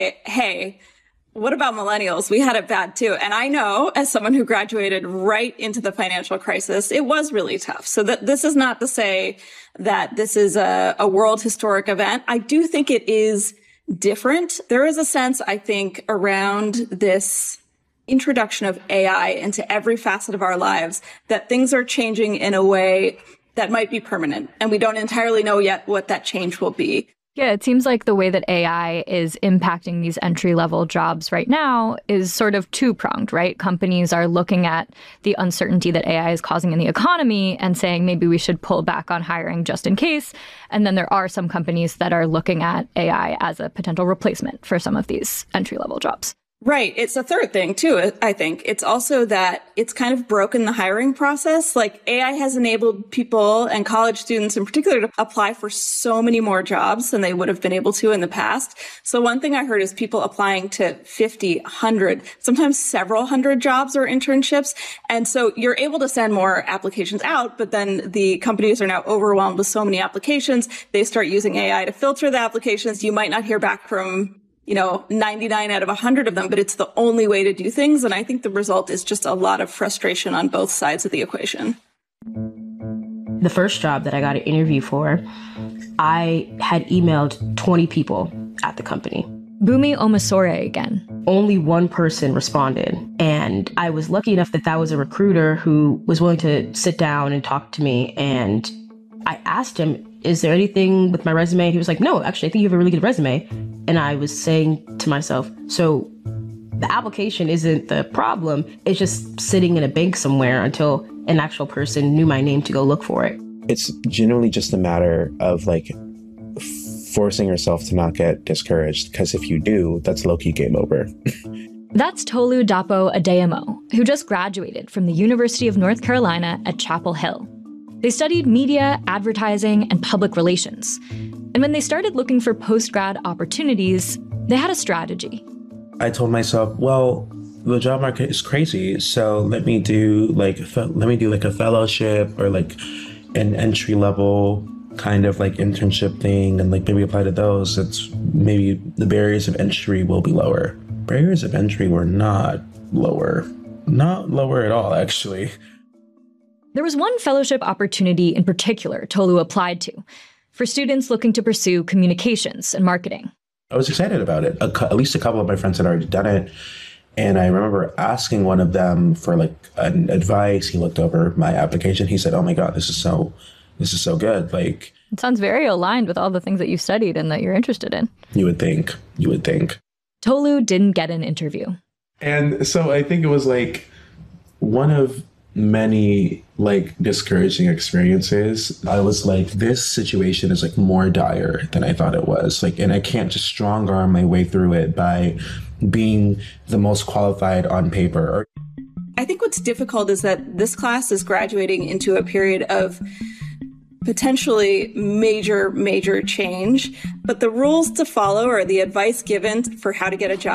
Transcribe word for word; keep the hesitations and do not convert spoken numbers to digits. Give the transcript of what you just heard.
hey, what about millennials? We had it bad too. And I know, as someone who graduated right into the financial crisis, it was really tough. So that this is not to say that this is a, a world historic event. I do think it is different. There is a sense, I think, around this introduction of A I into every facet of our lives that things are changing in a way that might be permanent. And we don't entirely know yet what that change will be. Yeah, it seems like the way that A I is impacting these entry-level jobs right now is sort of two-pronged, right? Companies are looking at the uncertainty that A I is causing in the economy and saying maybe we should pull back on hiring just in case. And then there are some companies that are looking at A I as a potential replacement for some of these entry-level jobs. Right. It's a third thing, too, I think. It's also that it's kind of broken the hiring process. Like, A I has enabled people and college students in particular to apply for so many more jobs than they would have been able to in the past. So one thing I heard is people applying to fifty, one hundred, sometimes several hundred jobs or internships. And so you're able to send more applications out, but then the companies are now overwhelmed with so many applications. They start using A I to filter the applications. You might not hear back from you know, ninety-nine out of one hundred of them, but it's the only way to do things. And I think the result is just a lot of frustration on both sides of the equation. The first job that I got an interview for, I had emailed twenty people at the company. Bumi Omasore again. Only one person responded. And I was lucky enough that that was a recruiter who was willing to sit down and talk to me. And I asked him, is there anything with my resume? And he was like, no, actually, I think you have a really good resume. And I was saying to myself, so the application isn't the problem. It's just sitting in a bank somewhere until an actual person knew my name to go look for it. It's generally just a matter of like forcing yourself to not get discouraged, because if you do, that's low-key game over. That's Tolu Dapo Adeyemo, who just graduated from the University of North Carolina at Chapel Hill. They studied media, advertising, and public relations. And when they started looking for post-grad opportunities, they had a strategy. I told myself, well, the job market is crazy, so let me do like let me do like a fellowship or like an entry level kind of like internship thing, and like maybe apply to those. It's maybe the barriers of entry will be lower. Barriers of entry were not lower, not lower at all, actually. There was one fellowship opportunity in particular Tolu applied to, for students looking to pursue communications and marketing. I was excited about it. A, at least a couple of my friends had already done it. And I remember asking one of them for like an advice. He looked over my application. He said, oh my God, this is so, this is so good. Like, it sounds very aligned with all the things that you studied and that you're interested in. You would think, you would think. Tolu didn't get an interview. And so I think it was like one of many like discouraging experiences. I was like, this situation is like more dire than I thought it was. Like, and I can't just strong arm my way through it by being the most qualified on paper. I think what's difficult is that this class is graduating into a period of potentially major, major change, but the rules to follow or the advice given for how to get a job